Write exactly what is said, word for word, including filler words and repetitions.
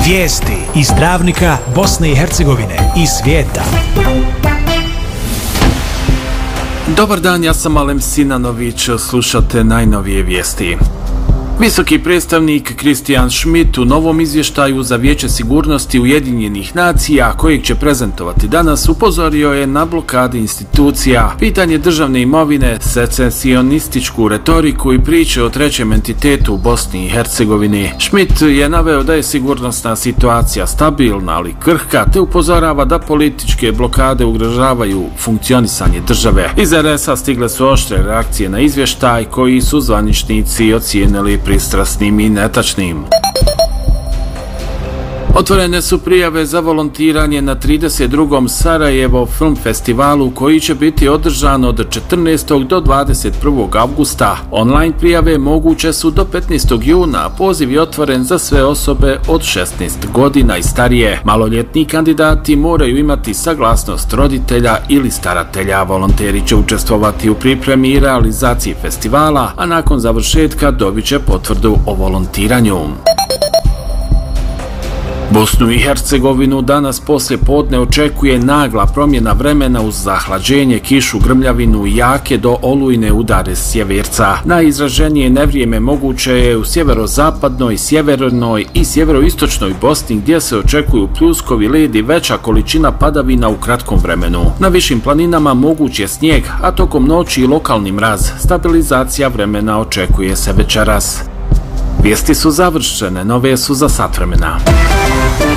Vijesti iz Travnika, Bosne i Hercegovine i svijeta. Dobar dan, ja sam Alem Sinanović, slušate najnovije vijesti. Visoki predstavnik Christian Schmidt u novom izvještaju za Vijeće sigurnosti Ujedinjenih nacija, kojeg će prezentovati danas, upozorio je na blokade institucija, pitanje državne imovine, secesionističku retoriku i priče o trećem entitetu u Bosni i Hercegovini. Schmidt je naveo da je sigurnosna situacija stabilna, ali krhka, te upozorava da političke blokade ugrožavaju funkcionisanje države. Iz er es a stigle su oštre reakcije na izvještaj, koji su zvaničnici ocijenili pristrasnim i netačnim. Otvorene su prijave za volontiranje na trideset drugom Sarajevo film festivalu, koji će biti održan od četrnaestog do dvadeset prvog avgusta. Online prijave moguće su do petnaestog juna, a poziv je otvoren za sve osobe od šesnaest godina i starije. Maloljetni kandidati moraju imati saglasnost roditelja ili staratelja. Volonteri će učestvovati u pripremi i realizaciji festivala, a nakon završetka dobit će potvrdu o volontiranju. Bosnu i Hercegovinu danas poslije podne očekuje nagla promjena vremena uz zahlađenje, kišu, grmljavinu i jake do olujne udare s sjeverca. Najizraženije nevrijeme moguće je u sjeverozapadnoj, sjevernoj i sjeveroistočnoj Bosni, gdje se očekuju pljuskovi, led i veća količina padavina u kratkom vremenu. Na višim planinama moguć je snijeg, a tokom noći i lokalni mraz. Stabilizacija vremena očekuje se večeras. Vijesti su završene, nove su za sat vremena.